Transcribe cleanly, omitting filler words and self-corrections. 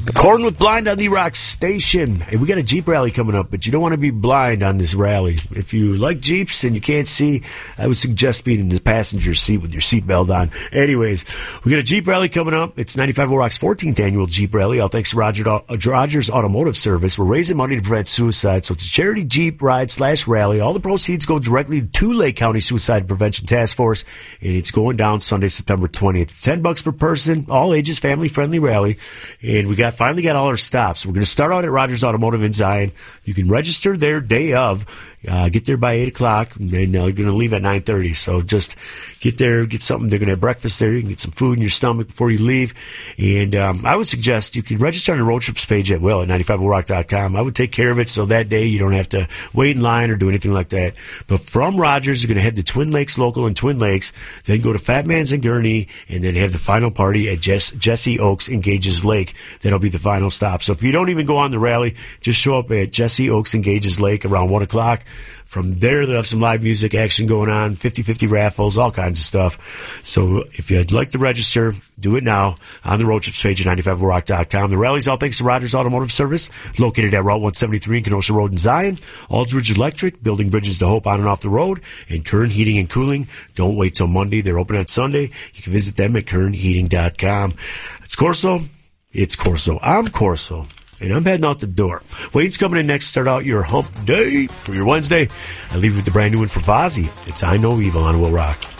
Corn with Blind on the Rock Station. Hey, we got a Jeep rally coming up, but you don't want to be blind on this rally. If you like Jeeps and you can't see, I would suggest being in the passenger seat with your seatbelt on. Anyways, we got a Jeep rally coming up. It's 95 Rock's 14th annual Jeep rally. All thanks to Rogers Automotive Service. We're raising money to prevent suicide, so it's a charity Jeep ride / rally. All the proceeds go directly to Lake County Suicide Prevention Task Force, and it's going down Sunday, September 20th. $10 per person, all ages, family-friendly rally, and we finally got all our stops. We're going to start out at Rogers Automotive in Zion. You can register there day of. Get there by 8 o'clock, and you're going to leave at 9:30. So just get there, get something. They're going to have breakfast there. You can get some food in your stomach before you leave. And I would suggest you can register on the road trips page at 95rock.com. I would take care of it so that day you don't have to wait in line or do anything like that. But from Rogers, you're going to head to Twin Lakes Local in Twin Lakes, then go to Fat Man's in Gurnee, and then have the final party at Jesse Oaks Engages Lake. That'll be the final stop. So if you don't even go on the rally, just show up at Jesse Oaks Engages Lake around 1 o'clock. From there, they'll have some live music action going on, 50-50 raffles, all kinds of stuff. So if you'd like to register, do it now on the road trips page at 95rock.com. The rally's all thanks to Rogers Automotive Service, located at Route 173 in Kenosha Road in Zion. Aldridge Electric, building bridges to hope on and off the road. And Kern Heating and Cooling. Don't wait till Monday. They're open on Sunday. You can visit them at kernheating.com. It's Corso. It's Corso. I'm Corso. And I'm heading out the door. Wade's coming in next. Start out your hump day for your Wednesday. I leave you with the brand new one for Fozzy. It's I Know Evil on Will Rock.